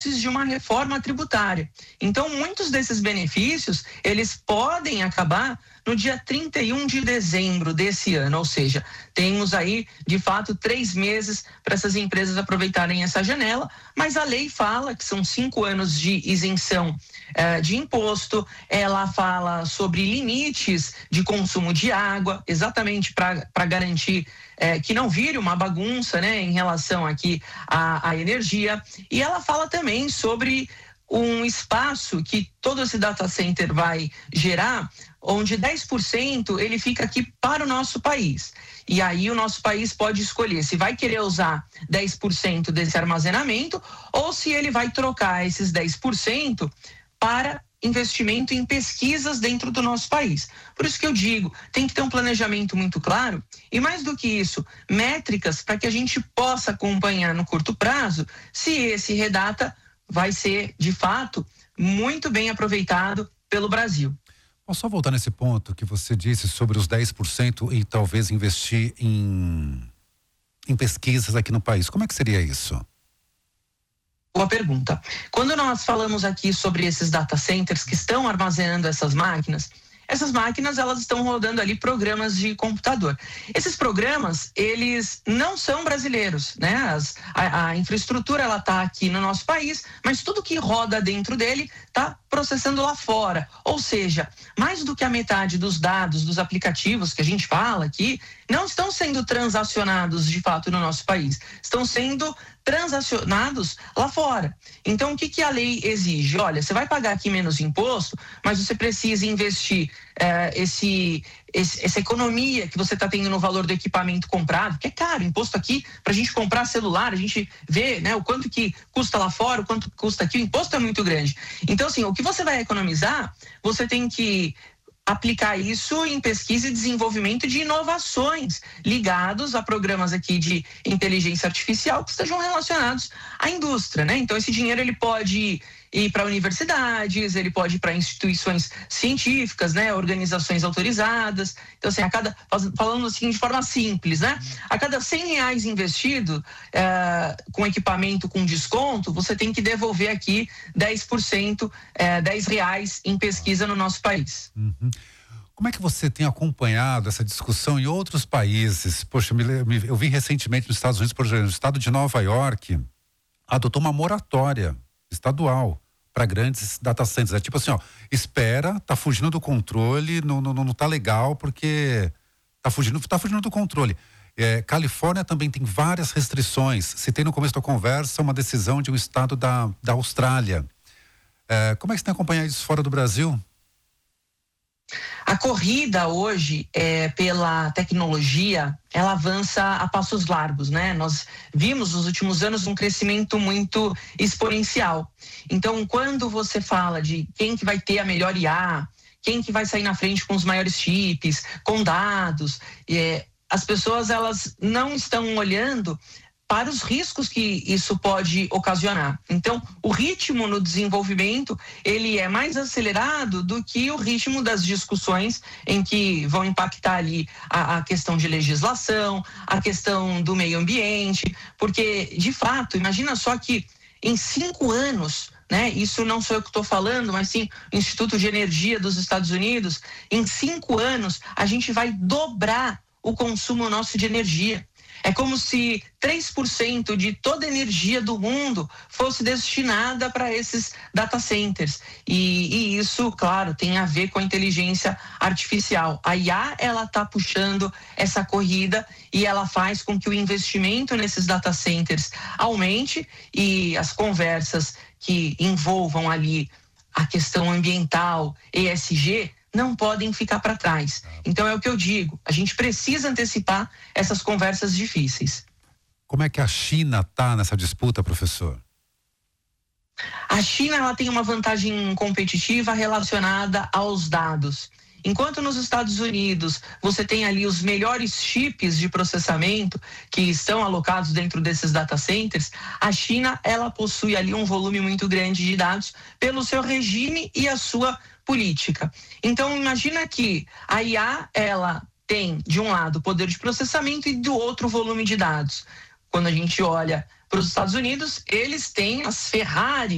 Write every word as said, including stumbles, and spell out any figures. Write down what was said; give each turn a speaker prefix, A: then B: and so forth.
A: de uma reforma tributária. Então, muitos desses benefícios, eles podem acabar no dia trinta e um de dezembro desse ano, ou seja, temos aí, de fato, três meses para essas empresas aproveitarem essa janela, mas a lei fala que são cinco anos de isenção eh, de imposto, ela fala sobre limites de consumo de água, exatamente para garantir É, que não vire uma bagunça, né, em relação aqui à, à energia. E ela fala também sobre um espaço que todo esse data center vai gerar, onde dez por cento ele fica aqui para o nosso país. E aí o nosso país pode escolher se vai querer usar dez por cento desse armazenamento ou se ele vai trocar esses dez por cento para investimento em pesquisas dentro do nosso país. Por isso que eu digo, tem que ter um planejamento muito claro e, mais do que isso, métricas para que a gente possa acompanhar no curto prazo se esse redata vai ser, de fato, muito bem aproveitado pelo Brasil.
B: Posso só voltar nesse ponto que você disse sobre os dez por cento e talvez investir em, em pesquisas aqui no país. Como é que seria isso?
A: Boa pergunta. Quando nós falamos aqui sobre esses data centers que estão armazenando essas máquinas, essas máquinas elas estão rodando ali programas de computador. Esses programas, eles não são brasileiros, né? As, a, a infraestrutura ela está aqui no nosso país, mas tudo que roda dentro dele está processando lá fora. Ou seja, mais do que a metade dos dados dos aplicativos que a gente fala aqui não estão sendo transacionados de fato no nosso país, estão sendo transacionados lá fora. Então, o que, que a lei exige? Olha, você vai pagar aqui menos imposto, mas você precisa investir eh, esse, esse, essa economia que você está tendo no valor do equipamento comprado, que é caro, imposto aqui, para a gente comprar celular, a gente vê, né, o quanto que custa lá fora, o quanto custa aqui, o imposto é muito grande. Então, assim, o que você vai economizar, você tem que aplicar isso em pesquisa e desenvolvimento de inovações ligados a programas aqui de inteligência artificial que estejam relacionados à indústria, né? Então esse dinheiro ele pode ir para universidades, ele pode ir para instituições científicas, né? Organizações autorizadas. Então assim, a cada, falando assim de forma simples, né? A cada cem reais investido eh, com equipamento com desconto, você tem que devolver aqui dez por cento, eh, dez reais em pesquisa no nosso país.
B: Uhum. Como é que você tem acompanhado essa discussão em outros países? Poxa, eu vi recentemente nos Estados Unidos, por exemplo, o estado de Nova York adotou uma moratória estadual para grandes data centers. É tipo assim, ó, espera, tá fugindo do controle, não, não, não tá legal porque tá fugindo, tá fugindo do controle. É, Califórnia também tem várias restrições. Citei no começo da conversa uma decisão de um estado da, da Austrália. É, como é que você tem acompanhado isso fora do Brasil?
A: A corrida hoje é, pela tecnologia, ela avança a passos largos, né? Nós vimos nos últimos anos um crescimento muito exponencial. Então, quando você fala de quem que vai ter a melhor I A, quem que vai sair na frente com os maiores chips, com dados, é, as pessoas elas não estão olhando para os riscos que isso pode ocasionar. Então, o ritmo no desenvolvimento, ele é mais acelerado do que o ritmo das discussões em que vão impactar ali a, a questão de legislação, a questão do meio ambiente, porque, de fato, imagina só que em cinco anos, né, isso não sou eu que estou falando, mas sim o Instituto de Energia dos Estados Unidos, em cinco anos a gente vai dobrar o consumo nosso de energia. É como se três por cento de toda a energia do mundo fosse destinada para esses data centers. E, e isso, claro, tem a ver com a inteligência artificial. A I A, ela está puxando essa corrida e ela faz com que o investimento nesses data centers aumente e as conversas que envolvam ali a questão ambiental, E S G, não podem ficar para trás. Então é o que eu digo, a gente precisa antecipar essas conversas difíceis.
B: Como é que a China está nessa disputa, professor?
A: A China ela tem uma vantagem competitiva relacionada aos dados. Enquanto nos Estados Unidos você tem ali os melhores chips de processamento que estão alocados dentro desses data centers, a China ela possui ali um volume muito grande de dados pelo seu regime e a sua política. Então imagina que a I A ela tem de um lado poder de processamento e do outro volume de dados. Quando a gente olha para os Estados Unidos, eles têm as Ferrari